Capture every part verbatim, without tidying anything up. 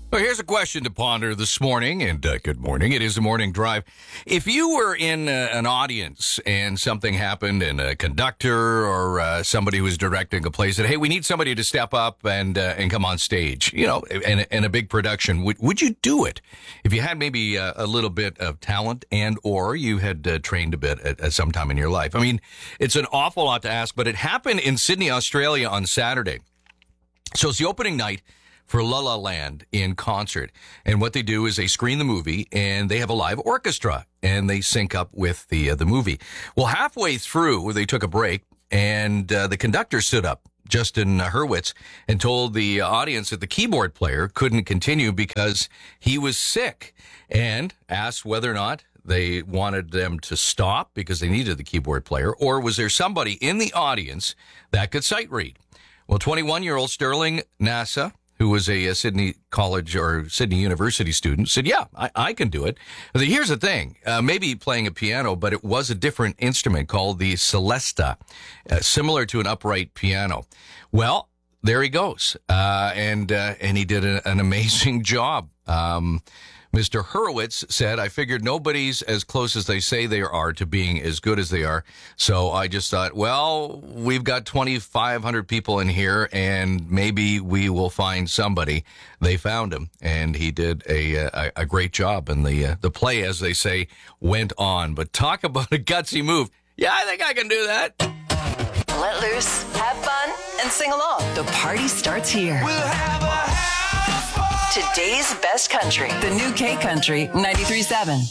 Well, here's a question to ponder this morning, and uh, good morning. It is a morning drive. If you were in uh, an audience and something happened and a conductor or uh, somebody who was directing a play said, hey, we need somebody to step up and uh, and come on stage, you know, in, in a big production, would, would you do it? If you had maybe uh, a little bit of talent and or you had uh, trained a bit at, at some time in your life? I mean, it's an awful lot to ask, but it happened in Sydney, Australia on Saturday. So it's the opening night for La La Land in concert. And what they do is they screen the movie and they have a live orchestra and they sync up with the uh, the movie. Well, halfway through, they took a break and uh, the conductor stood up, Justin Hurwitz, and told the audience that the keyboard player couldn't continue because he was sick and asked whether or not they wanted them to stop because they needed the keyboard player, or was there somebody in the audience that could sight read? Well, twenty-one-year-old Sterling Nasa, who was a, a Sydney College or Sydney University student, said, yeah, I, I can do it. But here's the thing, uh, maybe playing a piano, but it was a different instrument called the Celesta, uh, similar to an upright piano. Well, there he goes. Uh, and, uh, and he did a, an amazing job. Um, Mister Hurwitz said, I figured nobody's as close as they say they are to being as good as they are. So I just thought, well, we've got twenty-five hundred people in here and maybe we will find somebody. They found him and he did a a, a great job. And the, uh, the play, as they say, went on. But talk about a gutsy move. Yeah, I think I can do that. Let loose, have fun, and sing along. The party starts here. We'll have a Today's best country. The new K Country ninety-three point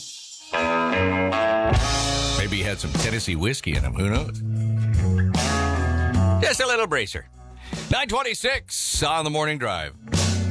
seven. Maybe he had some Tennessee whiskey in him. Who knows? Just a little bracer. nine twenty-six on the morning drive.